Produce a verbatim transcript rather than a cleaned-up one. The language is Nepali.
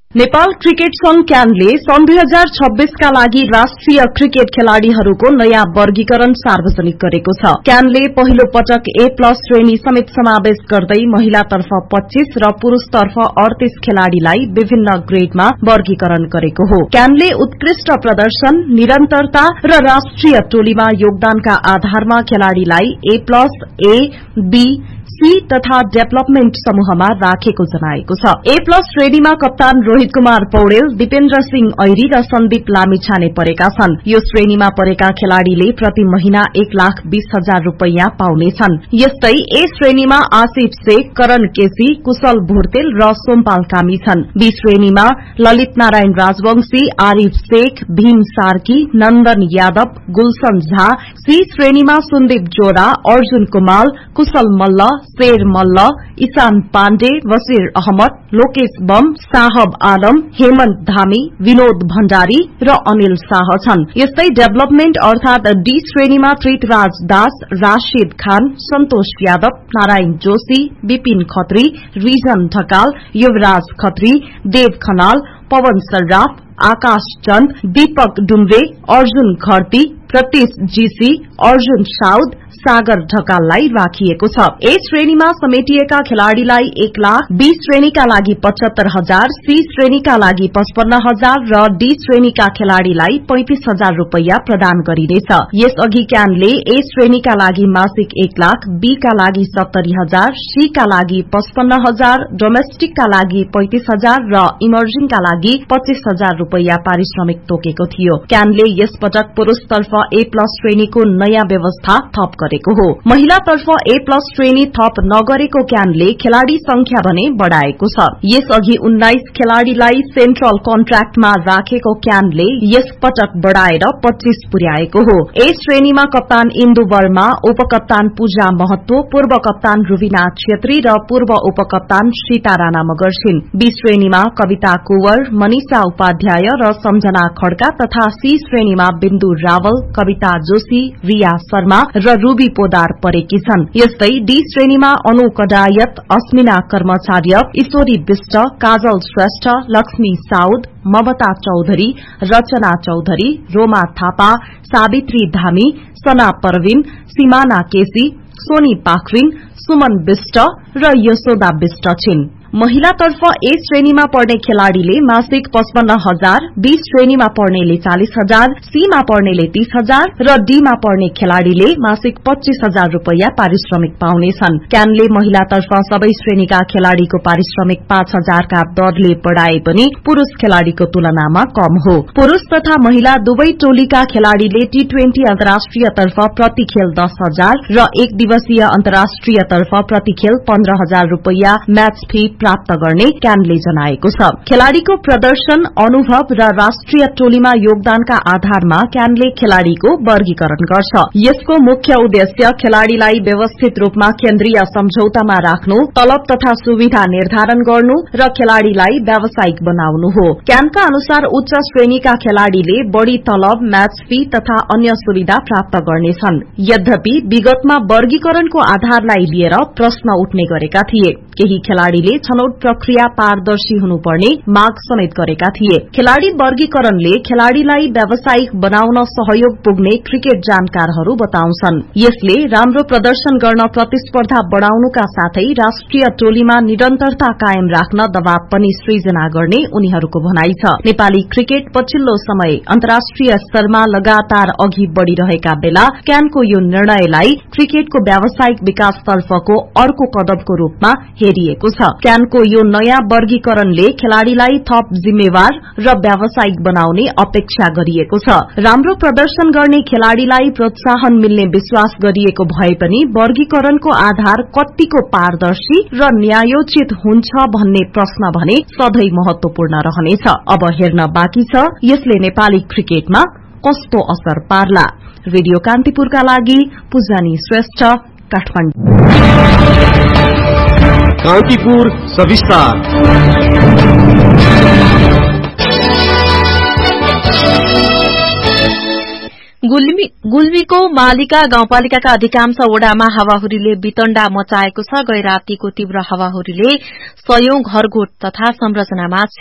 नेपाल क्रिकेट संघ क्यानले सन् दुई हजार छब्बीस का लागि राष्ट्रिय क्रिकेट खेलाड़ीहरूको नयाँ वर्गीकरण सार्वजनिक गरेको छ। क्यानले पहिलो पटक ए प्लस श्रेणी समेत समावेश गर्दै महिलातर्फ पच्चीस र पुरूषतर्फ अड़तीस खेलाड़ीलाई विभिन्न ग्रेडमा वर्गीकरण गरेको हो। क्यानले उत्कृष्ट प्रदर्शन, निरन्तरता र राष्ट्रिय टोलीमा योगदानका आधारमा खेलाड़ीलाई ए प्लस, ए, बी, सी तथा डेभलपमेन्ट समूहमा राखेको जनाएको छ। ए प्लस श्रेणीमा कप्तान रोहित कुमार पौडेल, दिपेन्द्र सिंह ऐरी र सन्दीप लामिछाने परेका छन्। यो श्रेणीमा परेका खेलाड़ीले प्रति महिना एक लाख बीस हजार रूपियाँ पाउनेछन्। यस्तै ए श्रेणीमा आसिफ शेख, करण केसी, कुशल भुर्तेल र सोमपाल कामी छन्। बी श्रेणीमा ललित नारायण राजवंशी, आरिफ शेख, भीम सार्की, नन्दन यादव, गुलशन झा। सी श्रेणीमा सुन्दीप जोरा, अर्जुन कुमाल, कुशल मल्ल, शेर मल्ल, ईशान पाण्डे, वसीर अहमद, लोकेश बम, साहब आलम, हेमन्त धामी, विनोद भण्डारी र अनिल शाह छन्। यस्तै डेभलपमेन्ट अर्थात डी श्रेणीमा त्रितराज दास, राशिद खान, सन्तोष यादव, नारायण जोशी, विपिन खत्री, रिजन ढकाल, युवराज खत्री, देव खनाल, पवन सर्राफ, आकाश चन्द, दीपक डुम्रे, अर्जुन खर्ती, प्रतीश जीसी, अर्जुन साउद, सागर ढकाललाई राखिएको छ। ए श्रेणीमा समेटिएका खेलाड़ीलाई एक लाख, बी श्रेणीका लागि पचहत्तर हजार, सी श्रेणीका लागि पचपन्न हजार र डी श्रेणीका खेलाड़ीलाई पैंतिस हजार रूपियाँ प्रदान गरिनेछ। यसअघि क्यानले ए श्रेणीका लागि मासिक एक लाख, बी का लागि सत्तरी हजार, सी का लागि पचपन्न हजार, डोमेस्टिकका लागि पैंतिस हजार र इमर्जिङका लागि पच्चीस हजार रूपियाँ पारिश्रमिक तोकेको थियो। क्यानले यसपटक पुरूषतर्फ ए प्लस श्रेणीको नयाँ व्यवस्था थप गरेको हो। महिलातर्फ ए प्लस श्रेणी थप नगरेको क्यानले खेलाड़ी संख्या भने बढ़ाएको छ। यसअघि उन्नाइस खेलाड़ीलाई सेन्ट्रल कन्ट्र्याक्टमा राखेको क्यानले यसपटक बढ़ाएर पच्चीस पुर्याएको हो। ए श्रेणीमा कप्तान इन्दु वर्मा, उपकप्तान पूजा महतो, पूर्व कप्तान रुबिना छेत्री र पूर्व उपकप्तान सीता राणा मगर छिन्। बी श्रेणीमा कविता कुवर, मनिषा उपाध्याय र सम्झना खड्का तथा सी श्रेणीमा बिन्दु रावल, कविता जोशी, रिया शर्मा र रूबी पोदार परेकी छन्। यस्तै डी श्रेणीमा अनु कडायत, अस्मिना कर्मचार्य, ईश्वरी विष्ट, काजल श्रेष्ठ, लक्ष्मी साउद, ममता चौधरी, रचना चौधरी, रोमा थापा, सावित्री धामी, सना परवीन, सीमाना केसी, सोनी पाखरिन, सुमन विष्ट र यशोदा विष्ट छिन्। महिलातर्फ ए श्रेणीमा पढ्ने खेलाड़ीले मासिक पचपन्न हजार, बी श्रेणीमा पढ्नेले चालिस हजार, सीमा पढ्नेले तीस हजार र डीमा पढ्ने खेलाड़ीले मासिक पच्चीस हजार रूपियाँ पारिश्रमिक पाउनेछन्। क्यानले महिलातर्फ सबै श्रेणीका खेलाड़ीको पारिश्रमिक पाँच हजारका दरले बढ़ाए पनि पुरूष खेलाड़ीको तुलनामा कम हो। पुरूष तथा महिला दुवै टोलीका खेलाड़ीले टी ट्वेन्टी अन्तर्राष्ट्रिय तर्फ प्रति खेल दस हजार र एक दिवसीय अन्तर्राष्ट्रिय तर्फ प्रति खेल पन्ध्र हजार रूपियाँ म्याच फी प्राप्त गर्ने क्यानले जनाएको छ। खेलाड़ीको प्रदर्शन, अनुभव र राष्ट्रिय टोलीमा योगदानका आधारमा क्यानले खेलाड़ीको वर्गीकरण गर्छ। यसको मुख्य उद्देश्य खेलाड़ीलाई व्यवस्थित रूपमा केन्द्रीय सम्झौतामा राख्नु, तलब तथा सुविधा निर्धारण गर्नु र खेलाड़ीलाई व्यावसायिक बनाउनु हो। क्यानका अनुसार उच्च श्रेणीका खेलाड़ीले बढ़ी तलब, म्याच फी तथा अन्य सुविधा प्राप्त गर्नेछन्। यद्यपि विगतमा वर्गीकरणको आधारलाई लिएर प्रश्न उठ्ने गरेका थिए। केही खेलाड़ीले छनौट प्रक्रिया पारदर्शी हुनुपर्ने माग समेत गरेका थिए। खेलाड़ी वर्गीकरणले खेलाड़ीलाई व्यावसायिक बनाउन सहयोग पुग्ने क्रिकेट जानकारहरू बताउँछन्। यसले राम्रो प्रदर्शन गर्न प्रतिस्पर्धा बढ़ाउनुका साथै राष्ट्रिय टोलीमा निरन्तरता कायम राख्न दबाव पनि सृजना गर्ने उनीहरूको भनाइ छ। नेपाली क्रिकेट पछिल्लो समय अन्तर्राष्ट्रिय स्तरमा लगातार अघि बढ़िरहेका बेला क्यानको यो निर्णयलाई क्रिकेटको व्यावसायिक विकासतर्फको अर्को कदमको रूपमा हेरिएको छ। क्यानको यो नयाँ वर्गीकरणले खेलाड़ीलाई थप जिम्मेवार र व्यावसायिक बनाउने अपेक्षा गरिएको छ। राम्रो प्रदर्शन गर्ने खेलाड़ीलाई प्रोत्साहन मिल्ने विश्वास गरिएको भए पनि वर्गीकरणको आधार कतिको पारदर्शी र न्यायोचित हुन्छ भन्ने प्रश्न भने सधैं महत्वपूर्ण रहनेछ। अब हेर्न बाँकी छ यसले नेपाली क्रिकेटमा कस्तो असर पार्ला। रेडियो कान्तिपुरका लागि पूजानी श्रेष्ठ, काठमाडौँ। कान्तिपुर सविस्तार। गुल्मी गुल्मीको मालिका गाउँपालिकाका अधिकांश वडामा हावाहुरीले वितण्डा मचाएको छ। गैरातीको तीव्र हावाहुरीले सयौं घरगोठ तथा संरचनामा